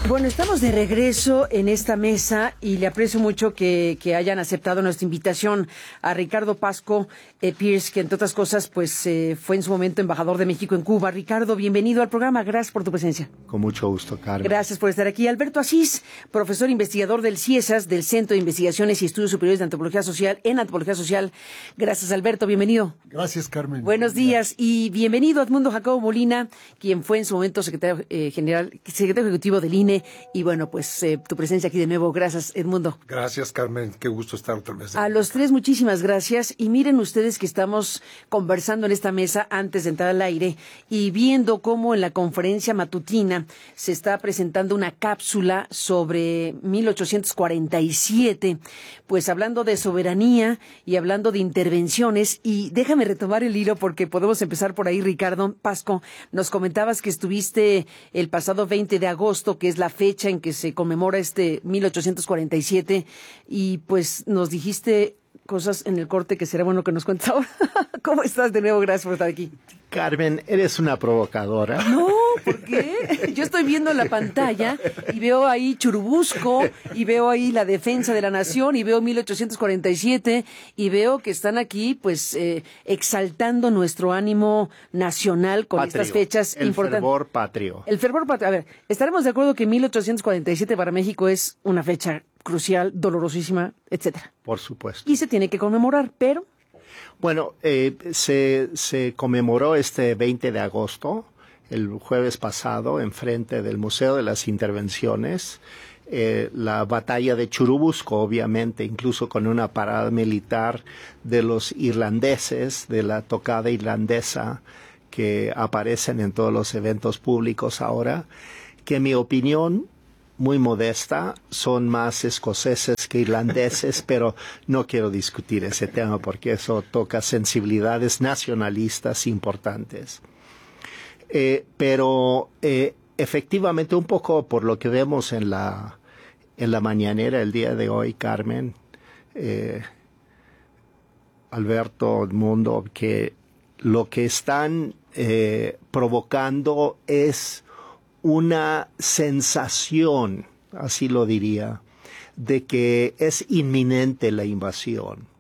Bueno, estamos de regreso en esta mesa y le aprecio mucho que hayan aceptado nuestra invitación a Ricardo Pasco Pierce, que entre otras cosas pues fue en su momento embajador de México en Cuba. Ricardo, bienvenido al programa, gracias por tu presencia. Con mucho gusto, Carmen. Gracias por estar aquí. Alberto Asís, profesor investigador del CIESAS, del Centro de Investigaciones y Estudios Superiores de Antropología Social, en Antropología Social. Gracias, Alberto, bienvenido. Gracias, Carmen. Buenos días y bienvenido Edmundo Jacobo Molina, quien fue en su momento secretario ejecutivo del INE. Y bueno, pues tu presencia aquí de nuevo. Gracias, Edmundo. Gracias, Carmen. Qué gusto estar otra vez. A los tres, muchísimas gracias. Y miren ustedes que estamos conversando en esta mesa antes de entrar al aire y viendo cómo en la conferencia matutina se está presentando una cápsula sobre 1847, pues hablando de soberanía y hablando de intervenciones. Y déjame retomar el hilo porque podemos empezar por ahí, Ricardo Pasco. Nos comentabas que estuviste el pasado 20 de agosto, que es la fecha en que se conmemora este 1847, y pues nos dijiste cosas en el corte que será bueno que nos cuentes ahora. ¿Cómo estás de nuevo? Gracias por estar aquí. Carmen, eres una provocadora. No, ¿por qué? Yo estoy viendo la pantalla y veo ahí Churubusco y veo ahí la defensa de la nación y veo 1847 y veo que están aquí pues exaltando nuestro ánimo nacional con Patrio, estas fechas importantes. El fervor patrio. El fervor patrio. A ver, estaremos de acuerdo que 1847 para México es una fecha crucial, dolorosísima, etcétera. Por supuesto. Y se tiene que conmemorar, pero... Bueno, se conmemoró este 20 de agosto, el jueves pasado, enfrente del Museo de las Intervenciones, la batalla de Churubusco, obviamente, incluso con una parada militar de los irlandeses, de la tocada irlandesa, que aparecen en todos los eventos públicos ahora, que en mi opinión, muy modesta, son más escoceses que irlandeses, pero no quiero discutir ese tema porque eso toca sensibilidades nacionalistas importantes. Pero efectivamente, un poco por lo que vemos en la mañanera el día de hoy, Carmen, Alberto, Edmundo, que lo que están provocando es una sensación, así lo diría, de que es inminente la invasión.